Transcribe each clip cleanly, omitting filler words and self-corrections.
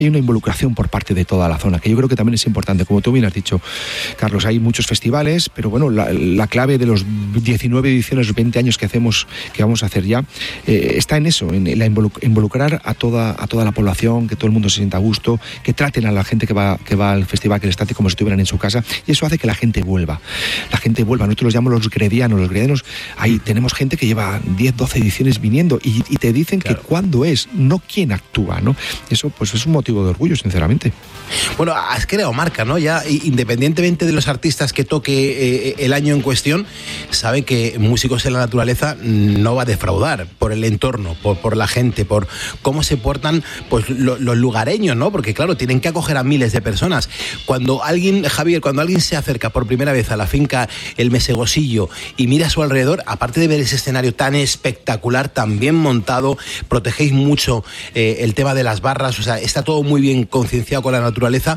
hay una involucración por parte de toda la zona, que yo creo que también es importante. Como tú bien has dicho, Carlos, hay muchos festivales, pero bueno, la clave de los 19 ediciones, 20 años que vamos a hacer ya, está en eso, en involucrar a toda la población, que todo el mundo se sienta a gusto, que traten a la gente que va al festival, que les trate como si estuvieran en su casa, y eso hace que la gente vuelva. Nosotros los llamamos los gredianos, ahí tenemos gente que lleva 10, 12 ediciones viniendo y te dicen que cuándo es, no quién actúa, ¿no? Eso pues es un motivo de orgullo, sinceramente. Bueno, has creado marca, ¿no? Ya, independientemente de los artistas que toque el año en cuestión, sabe que Músicos en la Naturaleza no va a defraudar por el entorno, por la gente, por cómo se portan pues los lugareños, ¿no? Porque claro, tienen que acoger a miles de personas. Cuando alguien se acerca por primera vez a la finca El Mesegosillo y mira a su alrededor, aparte de ver ese escenario tan espectacular, tan bien montado, protegéis mucho el tema de las barras, o sea, está todo muy bien concienciado con la naturaleza.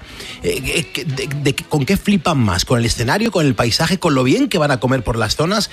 ¿Con qué flipan más? ¿Con el escenario, con el paisaje, con lo bien que van a comer por las zonas?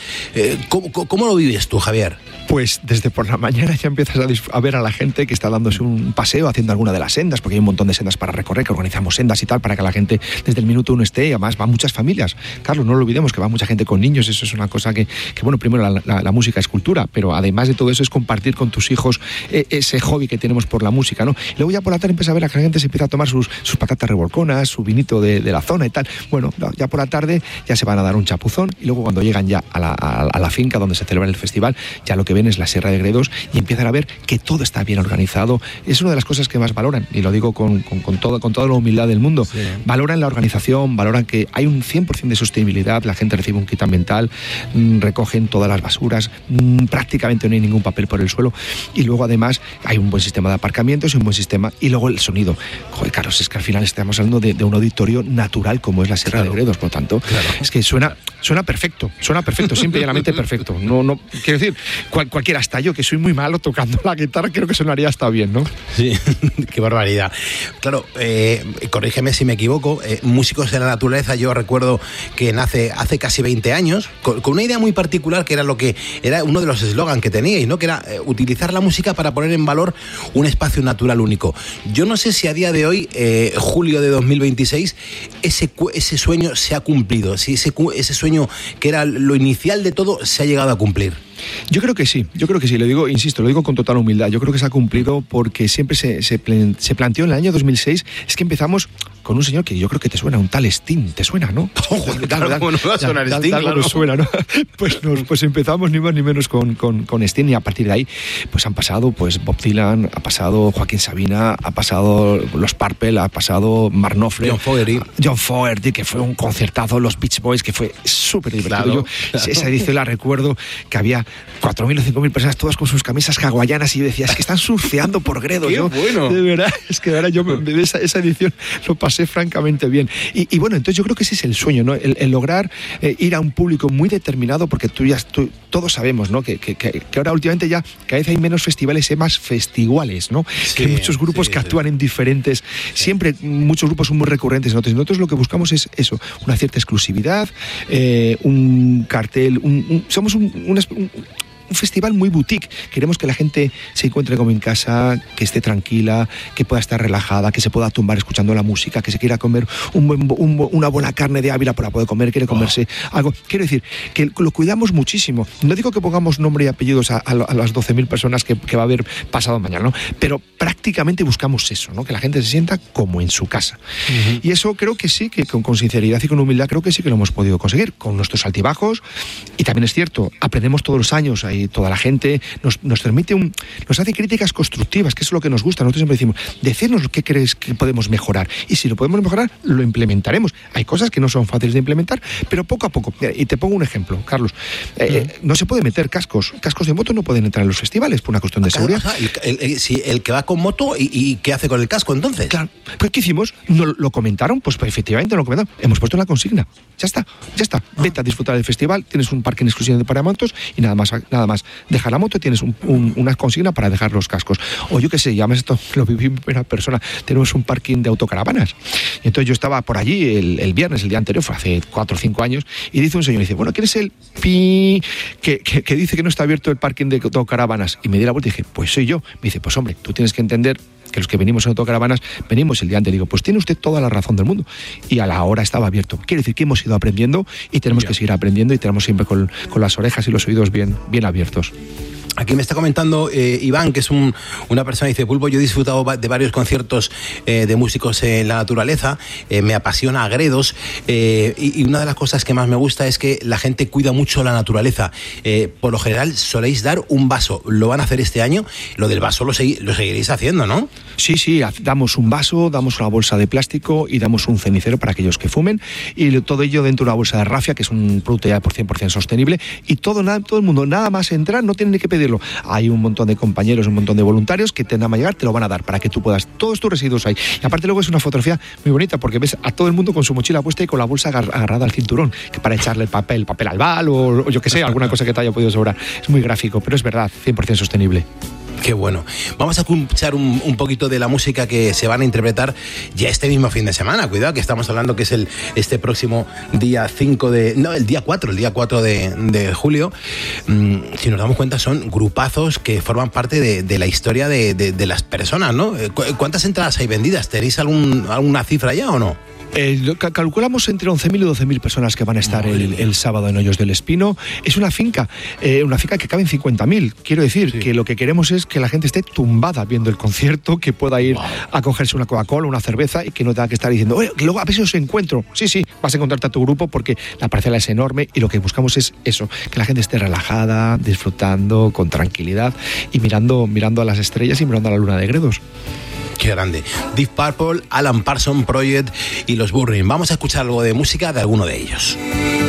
¿Cómo lo vives tú, Javier? Pues desde por la mañana ya empiezas a ver a la gente que está dándose un paseo, haciendo alguna de las sendas, porque hay un montón de sendas para recorrer, que organizamos sendas y tal, para que la gente desde el minuto uno esté, y además van muchas familias. Carlos, no lo olvidemos, que va mucha gente con niños, eso es una cosa que bueno, primero la música es cultura, pero además de todo eso es compartir con tus hijos ese hobby que tenemos por la música, ¿no? Y luego ya por la tarde empieza a ver a que la gente se empieza a tomar sus patatas revolconas, su vinito de la zona y tal. Bueno, ya por la tarde ya se van a dar un chapuzón, y luego cuando llegan ya a la finca donde se celebra el festival, ya lo que ven es la Sierra de Gredos y empiezan a ver que todo está bien organizado. Es una de las cosas que más valoran, y lo digo con toda la humildad del mundo. Sí. Valoran la organización, valoran que hay un 100% de sostenibilidad, la gente recibe un kit ambiental, recogen todas las basuras, prácticamente no hay ningún papel por el suelo, y luego además hay un buen sistema de aparcamientos y un buen sistema, y luego el sonido. Joder, Carlos, es que al final estamos hablando de un auditorio natural como es la Sierra de Gredos, por lo tanto, es que suena perfecto, simple y llanamente perfecto. No quiero decir, cualquiera, hasta yo que soy muy malo tocando la guitarra, creo que sonaría hasta bien, ¿no? Sí, qué barbaridad. Claro, corrígeme si me equivoco, Músicos de la Naturaleza, yo recuerdo que nace hace casi 20 años, con una idea muy particular, que era era uno de los eslogans que teníais, ¿no? Que era utilizar la música para poner en valor un espacio natural único. Yo no sé si a día de hoy, julio de 2026, ese sueño se ha cumplido, si ese sueño que era lo inicial de todo se ha llegado a cumplir. Yo creo que sí, lo digo con total humildad. Yo creo que se ha cumplido porque siempre se planteó en el año 2006, es que empezamos con un señor que yo creo que te suena, un tal Sting, ¿te suena, no? Claro, ¿cómo no va a sonar Sting? Claro. Nos suena, ¿no? Pues empezamos ni más ni menos con Sting, y a partir de ahí pues han pasado pues Bob Dylan, ha pasado Joaquín Sabina, ha pasado los Purple, ha pasado Mark Knopfler, John Fogerty, que fue un concertazo, los Beach Boys, que fue súper divertido. Claro. Esa edición la recuerdo, que había 4.000 o 5.000 personas, todas con sus camisas hawaianas, y yo decía, es que están surfeando por Gredos. ¡Qué bueno! De verdad, es que ahora yo esa edición lo pasé francamente bien. Y bueno, entonces yo creo que ese es el sueño, ¿no? El lograr ir a un público muy determinado, porque todos sabemos, ¿no? Que ahora últimamente ya cada vez hay menos festivales y más festiguales, ¿no? Sí, que hay muchos grupos que actúan en diferentes... Siempre muchos grupos son muy recurrentes. Nosotros lo que buscamos es eso, una cierta exclusividad, un cartel, somos un festival muy boutique. Queremos que la gente se encuentre como en casa, que esté tranquila, que pueda estar relajada, que se pueda tumbar escuchando la música, que se quiera comer una buena carne de Ávila para poder comer, quiere comerse algo. Quiero decir, que lo cuidamos muchísimo. No digo que pongamos nombre y apellidos a las 12.000 personas que va a haber pasado mañana, ¿no? Pero prácticamente buscamos eso, ¿no? Que la gente se sienta como en su casa. Uh-huh. Y eso creo que sí, que con sinceridad y con humildad creo que sí que lo hemos podido conseguir, con nuestros altibajos. Y también es cierto, aprendemos todos los años, ahí toda la gente nos permite nos hace críticas constructivas, que es lo que nos gusta. Nosotros siempre decimos, decirnos qué crees que podemos mejorar, y si lo podemos mejorar, lo implementaremos. Hay cosas que no son fáciles de implementar, pero poco a poco. Y te pongo un ejemplo, Carlos. No se puede meter cascos de moto, no pueden entrar en los festivales por una cuestión de seguridad. El que va con moto, ¿y qué hace con el casco entonces? Claro, pues ¿qué hicimos? ¿Lo comentaron? Pues efectivamente lo comentaron. Hemos puesto la consigna. Ya está. Vete a disfrutar del festival, tienes un parking exclusivo para motos y nada más. Dejar la moto, tienes una consigna para dejar los cascos. O yo qué sé, ya esto lo viví en primera persona, tenemos un parking de autocaravanas. Y entonces yo estaba por allí el viernes, el día anterior, fue hace 4 o 5 años, y dice un señor, dice, bueno, ¿quién es el pi que dice que no está abierto el parking de autocaravanas? Y me di la vuelta y dije, pues soy yo. Me dice, pues hombre, tú tienes que entender que los que venimos en autocaravanas, venimos el día antes. Digo, pues tiene usted toda la razón del mundo. Y a la hora estaba abierto. Quiere decir que hemos ido aprendiendo y tenemos que seguir aprendiendo y tenemos siempre con las orejas y los oídos bien abiertos. Aquí me está comentando Iván, que es una persona, dice: Pulpo, yo he disfrutado de varios conciertos de músicos en la naturaleza, me apasiona Gredos, y una de las cosas que más me gusta es que la gente cuida mucho la naturaleza. Por lo general soléis dar un vaso, ¿lo van a hacer este año? Lo del vaso lo seguiréis haciendo, ¿no? Sí, damos un vaso, damos una bolsa de plástico y damos un cenicero para aquellos que fumen, y todo ello dentro de una bolsa de rafia, que es un producto ya por 100% sostenible, y todo el mundo, nada más entrar, no tiene ni que pedirlo. Hay un montón de compañeros, un montón de voluntarios que te van a llegar, te lo van a dar para que tú puedas, todos tus residuos ahí. Y aparte luego es una fotografía muy bonita porque ves a todo el mundo con su mochila puesta y con la bolsa agarrada al cinturón, que para echarle el papel al bal o yo que sé, alguna cosa que te haya podido sobrar. Es muy gráfico, pero es verdad, 100% sostenible. Qué bueno. Vamos a escuchar un poquito de la música que se van a interpretar ya este mismo fin de semana. Cuidado, que estamos hablando que es este próximo día 4 de julio. Si nos damos cuenta, son grupazos que forman parte de la historia de las personas, ¿no? ¿Cuántas entradas hay vendidas? ¿Tenéis alguna cifra ya o no? Calculamos entre 11.000 y 12.000 personas que van a estar el sábado en Hoyos del Espino. Es una finca que caben 50.000. Quiero decir que lo que queremos es que la gente esté tumbada viendo el concierto, que pueda ir a cogerse una Coca-Cola, una cerveza, y que no tenga que estar diciendo, oye, que luego a ver si os encuentro. Sí, vas a encontrarte a tu grupo porque la parcela es enorme y lo que buscamos es eso, que la gente esté relajada, disfrutando, con tranquilidad y mirando a las estrellas y mirando a la luna de Gredos. Qué grande. Deep Purple, Alan Parsons Project y los Burning. Vamos a escuchar algo de música de alguno de ellos.